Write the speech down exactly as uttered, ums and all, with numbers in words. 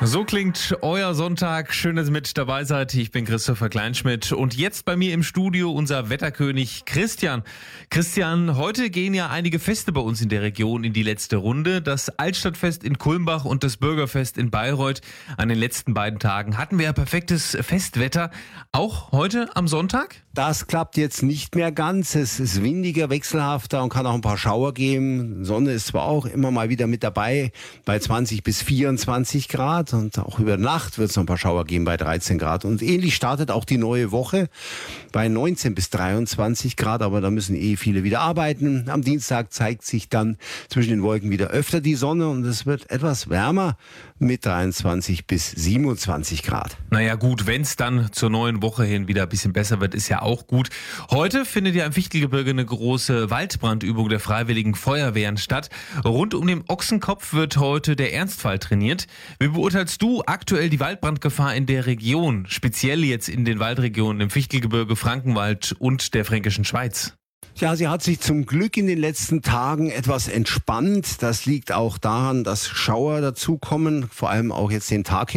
So klingt euer Sonntag. Schön, dass ihr mit dabei seid. Ich bin Christopher Kleinschmidt und jetzt bei mir im Studio unser Wetterkönig Christian. Christian, heute gehen ja einige Feste bei uns in der Region in die letzte Runde. Das Altstadtfest in Kulmbach und das Bürgerfest in Bayreuth. An den letzten beiden Tagen hatten wir ja perfektes Festwetter. Auch heute am Sonntag? Das klappt jetzt nicht mehr ganz. Es ist windiger, wechselhafter und kann auch ein paar Schauer geben. Sonne ist zwar auch immer mal wieder mit dabei bei zwanzig bis vierundzwanzig Grad und auch über Nacht wird es noch ein paar Schauer geben bei dreizehn Grad. Und ähnlich startet auch die neue Woche bei neunzehn bis dreiundzwanzig Grad, aber da müssen eh viele wieder arbeiten. Am Dienstag zeigt sich dann zwischen den Wolken wieder öfter die Sonne und es wird etwas wärmer mit dreiundzwanzig bis siebenundzwanzig Grad. Naja gut, wenn es dann zur neuen Woche hin wieder ein bisschen besser wird, ist ja auch gut. Heute findet ja im Fichtelgebirge eine große Waldbrandübung der Freiwilligen Feuerwehren statt. Rund um den Ochsenkopf wird heute der Ernstfall trainiert. Wie beurteilst du aktuell die Waldbrandgefahr in der Region, speziell jetzt in den Waldregionen im Fichtelgebirge, Frankenwald und der Fränkischen Schweiz? Ja, sie hat sich zum Glück in den letzten Tagen etwas entspannt. Das liegt auch daran, dass Schauer dazukommen, vor allem auch jetzt den Tag